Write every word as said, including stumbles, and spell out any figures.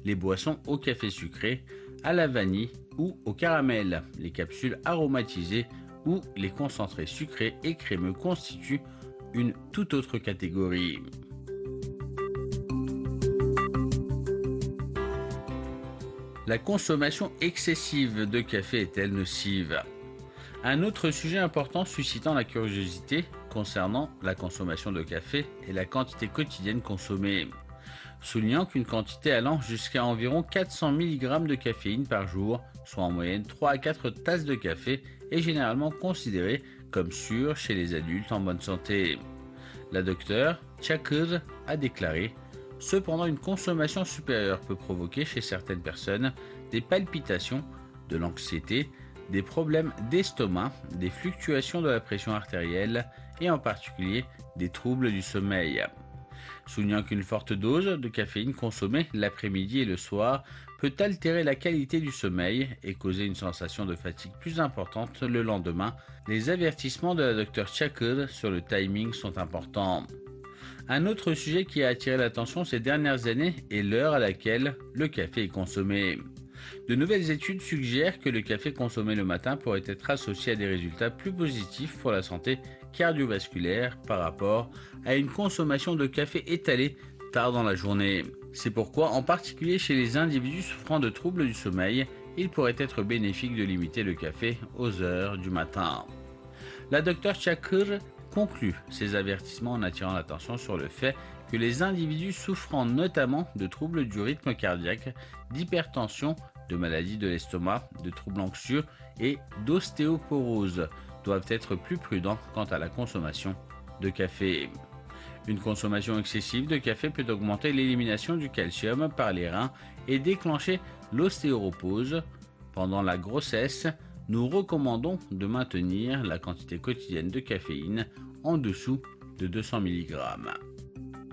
les boissons au café sucré, à la vanille ou au caramel. Les capsules aromatisées ou les concentrés sucrés et crémeux constituent une toute autre catégorie. La consommation excessive de café est-elle nocive? Un autre sujet important suscitant la curiosité concernant la consommation de café est la quantité quotidienne consommée. Soulignant qu'une quantité allant jusqu'à environ quatre cents milligrammes de caféine par jour, soit en moyenne trois à quatre tasses de café, est généralement considérée comme sûre chez les adultes en bonne santé. La docteure Chakur a déclaré: cependant, une consommation supérieure peut provoquer chez certaines personnes des palpitations, de l'anxiété, des problèmes d'estomac, des fluctuations de la pression artérielle et en particulier des troubles du sommeil. Soulignant qu'une forte dose de caféine consommée l'après-midi et le soir peut altérer la qualité du sommeil et causer une sensation de fatigue plus importante le lendemain, les avertissements de la docteure Chakur sur le timing sont importants. Un autre sujet qui a attiré l'attention ces dernières années est l'heure à laquelle le café est consommé. De nouvelles études suggèrent que le café consommé le matin pourrait être associé à des résultats plus positifs pour la santé cardiovasculaire par rapport à une consommation de café étalée tard dans la journée. C'est pourquoi, en particulier chez les individus souffrant de troubles du sommeil, il pourrait être bénéfique de limiter le café aux heures du matin. La docteure Chakur conclut ses avertissements en attirant l'attention sur le fait que les individus souffrant notamment de troubles du rythme cardiaque, d'hypertension, de maladies de l'estomac, de troubles anxieux et d'ostéoporose doivent être plus prudents quant à la consommation de café. Une consommation excessive de café peut augmenter l'élimination du calcium par les reins et déclencher l'ostéoporose. Pendant la grossesse, nous recommandons de maintenir la quantité quotidienne de caféine en dessous de deux cents milligrammes.